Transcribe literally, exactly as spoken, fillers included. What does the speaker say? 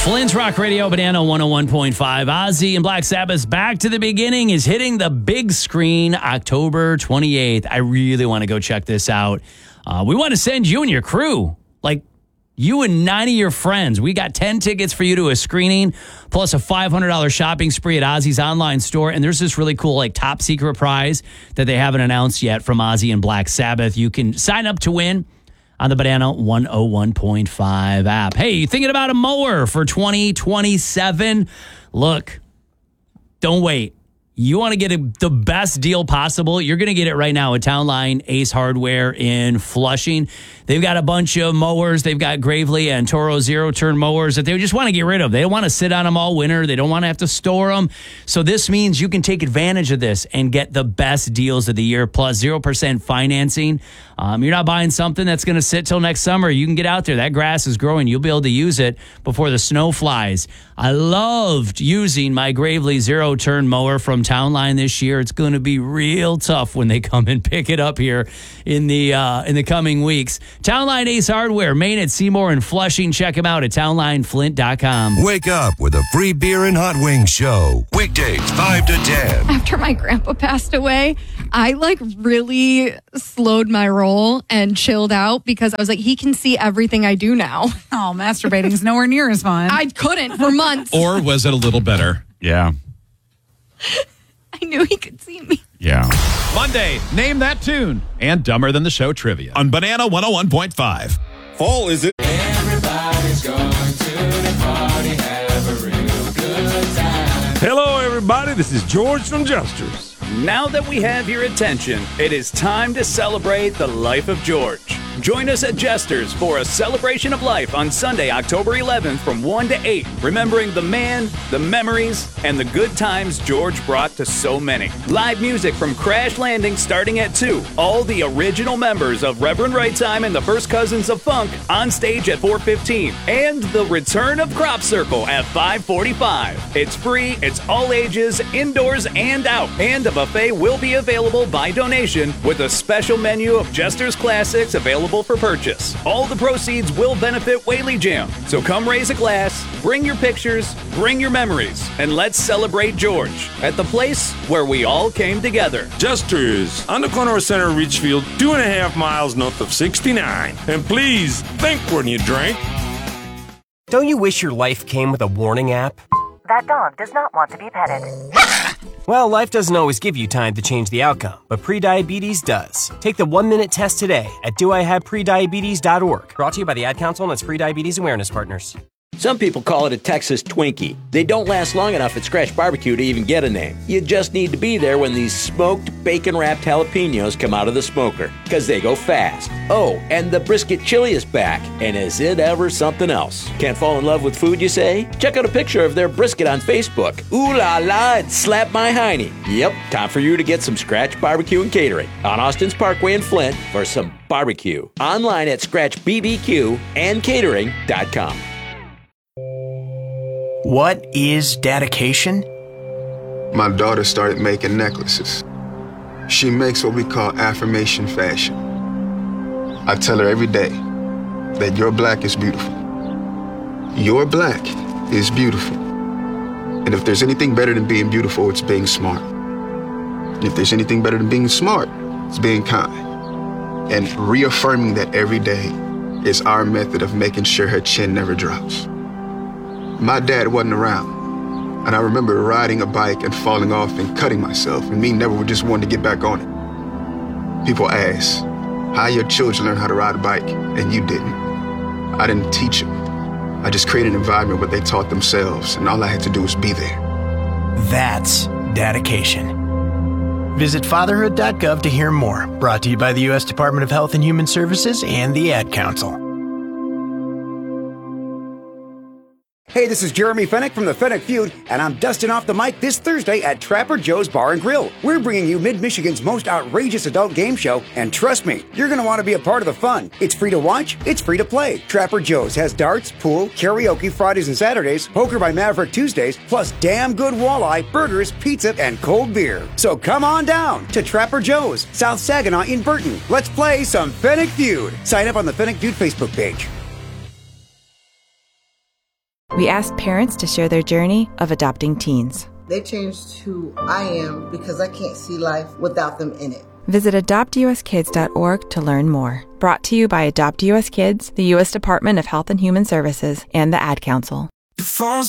Flint's Rock Radio, Banana one oh one point five. Ozzy and Black Sabbath's Back to the Beginning is hitting the big screen October twenty-eighth. I really want to go check this out. Uh, we want to send you and your crew, like you and nine of your friends. We got ten tickets for you to a screening, plus a five hundred dollars shopping spree at Ozzy's online store. And there's this really cool, like, top secret prize that they haven't announced yet from Ozzy and Black Sabbath. You can sign up to win on the Banana one oh one point five app. Hey, you thinking about a mower for twenty twenty-seven? Look, don't wait. You want to get a, the best deal possible? You're going to get it right now at Town Line Ace Hardware in Flushing. They've got a bunch of mowers. They've got Gravely and Toro zero-turn mowers that they just want to get rid of. They don't want to sit on them all winter. They don't want to have to store them. So this means you can take advantage of this and get the best deals of the year, plus zero percent financing. Um, you're not buying something that's going to sit till next summer. You can get out there. That grass is growing. You'll be able to use it before the snow flies. I loved using my Gravely zero-turn mower from Town Line this year. It's going to be real tough when they come and pick it up here in the uh, in the coming weeks. Town Line Ace Hardware, Maine at Seymour and Flushing. Check them out at town line flint dot com. Wake up with a free beer and hot wings show. Weekdays five to ten. After my grandpa passed away, I like really slowed my roll and chilled out because I was like, he can see everything I do now. Oh, masturbating's nowhere near as fun. I couldn't for months. Or was it a little better? Yeah. I knew he could see me. Yeah. Monday, name that tune and Dumber Than the Show trivia on Banana one oh one point five. Fall, is it? Everybody's going to the party, have a real good time. Hello, everybody. This is George from Jesters. Now that we have your attention, it is time to celebrate the life of George. Join us at Jesters for a celebration of life on Sunday, October eleventh from one to eight, remembering the man, the memories, and the good times George brought to so many. Live music from Crash Landing starting at two. All the original members of Reverend Right Time and the First Cousins of Funk on stage at four fifteen. And the return of Crop Circle at five forty-five. It's free, it's all ages, indoors and out. And a buffet will be available by donation with a special menu of Jesters classics available for purchase. All the proceeds will benefit Whaley Jam. So come raise a glass, bring your pictures, bring your memories, and let's celebrate George at the place where we all came together. Jesters, on the corner of Center and Richfield, two and a half miles north of sixty-nine. And please, think when you drink. Don't you wish your life came with a warning app? That dog does not want to be petted. Well, life doesn't always give you time to change the outcome, but prediabetes does. Take the one-minute test today at do I have prediabetes dot org. Brought to you by the Ad Council and its Prediabetes Awareness Partners. Some people call it a Texas Twinkie. They don't last long enough at Scratch Barbecue to even get a name. You just need to be there when these smoked, bacon-wrapped jalapenos come out of the smoker, because they go fast. Oh, and the brisket chili is back, and is it ever something else? Can't fall in love with food, you say? Check out a picture of their brisket on Facebook. Ooh la la, it slapped my hiney. Yep, time for you to get some Scratch Barbecue and Catering on Austin's Parkway in Flint for some barbecue. Online at scratch b b q and catering dot com. What is dedication? My daughter started making necklaces. She makes what we call affirmation fashion. I tell her every day that your black is beautiful. Your black is beautiful. And if there's anything better than being beautiful, it's being smart. And if there's anything better than being smart, it's being kind. And reaffirming that every day is our method of making sure her chin never drops. My dad wasn't around, and I remember riding a bike and falling off and cutting myself, and me never just wanted to get back on it. People ask, how your children learn how to ride a bike, and you didn't. I didn't teach them. I just created an environment where they taught themselves, and all I had to do was be there. That's dedication. Visit fatherhood dot gov to hear more. Brought to you by the U S Department of Health and Human Services and the Ad Council. Hey, this is Jeremy Fennick from the Fennick Feud, and I'm dusting off the mic this Thursday at Trapper Joe's Bar and Grill. We're bringing you Mid-Michigan's most outrageous adult game show, and trust me, you're going to want to be a part of the fun. It's free to watch, it's free to play. Trapper Joe's has darts, pool, karaoke Fridays and Saturdays, poker by Maverick Tuesdays, plus damn good walleye, burgers, pizza, and cold beer. So come on down to Trapper Joe's, South Saginaw in Burton. Let's play some Fennick Feud. Sign up on the Fennick Feud Facebook page. We asked parents to share their journey of adopting teens. They changed who I am because I can't see life without them in it. Visit adopt u s kids dot org to learn more. Brought to you by Adopt U S Kids, the U S Department of Health and Human Services, and the Ad Council.